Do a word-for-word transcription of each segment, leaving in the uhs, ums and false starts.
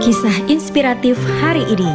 Kisah inspiratif hari ini.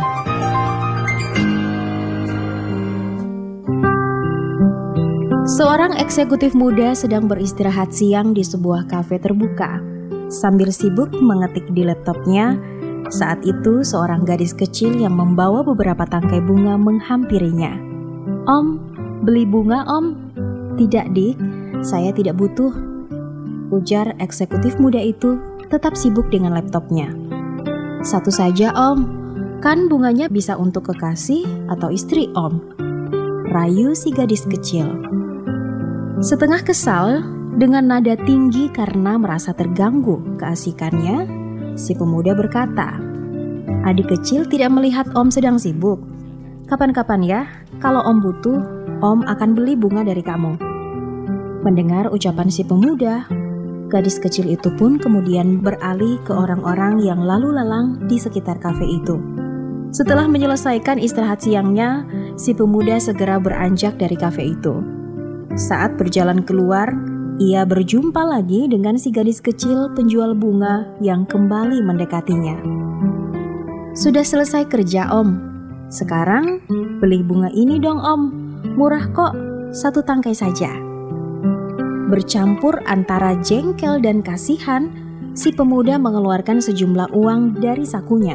Seorang eksekutif muda sedang beristirahat siang di sebuah kafe terbuka. Sambil sibuk mengetik di laptopnya, saat itu seorang gadis kecil yang membawa beberapa tangkai bunga menghampirinya. "Om, beli bunga om?" "Tidak, Dik, saya tidak butuh," ujar eksekutif muda itu tetap sibuk dengan laptopnya. "Satu saja om, kan bunganya bisa untuk kekasih atau istri om," rayu si gadis kecil. Setengah kesal, dengan nada tinggi karena merasa terganggu keasikannya, si pemuda berkata, "Adik kecil tidak melihat om sedang sibuk. Kapan-kapan ya, kalau om butuh, om akan beli bunga dari kamu." Mendengar ucapan si pemuda, gadis kecil itu pun kemudian beralih ke orang-orang yang lalu lalang di sekitar kafe itu. Setelah menyelesaikan istirahat siangnya, si pemuda segera beranjak dari kafe itu. Saat berjalan keluar, ia berjumpa lagi dengan si gadis kecil penjual bunga yang kembali mendekatinya. "Sudah selesai kerja om. Sekarang beli bunga ini dong om. Murah kok, satu tangkai saja." Bercampur antara jengkel dan kasihan, si pemuda mengeluarkan sejumlah uang dari sakunya.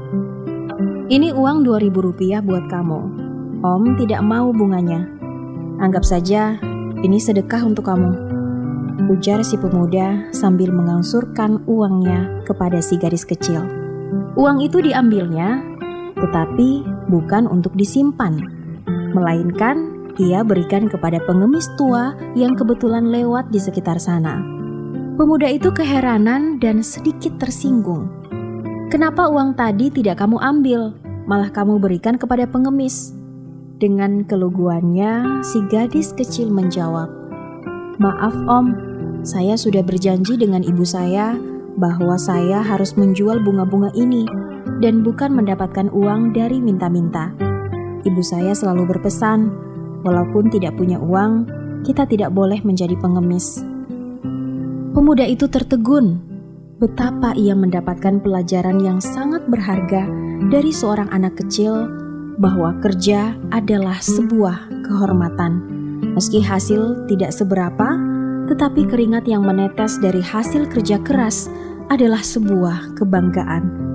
"Ini uang dua ribu rupiah buat kamu. Om tidak mau bunganya. Anggap saja ini sedekah untuk kamu," ujar si pemuda sambil mengangsurkan uangnya kepada si gadis kecil. Uang itu diambilnya, tetapi bukan untuk disimpan, melainkan ia berikan kepada pengemis tua yang kebetulan lewat di sekitar sana. Pemuda itu keheranan dan sedikit tersinggung. "Kenapa uang tadi tidak kamu ambil, malah kamu berikan kepada pengemis?" Dengan keluguannya, si gadis kecil menjawab, "Maaf om, saya sudah berjanji dengan ibu saya bahwa saya harus menjual bunga-bunga ini dan bukan mendapatkan uang dari minta-minta. Ibu saya selalu berpesan, walaupun tidak punya uang, kita tidak boleh menjadi pengemis." Pemuda itu tertegun. Betapa ia mendapatkan pelajaran yang sangat berharga dari seorang anak kecil bahwa kerja adalah sebuah kehormatan. Meski hasil tidak seberapa, tetapi keringat yang menetes dari hasil kerja keras adalah sebuah kebanggaan.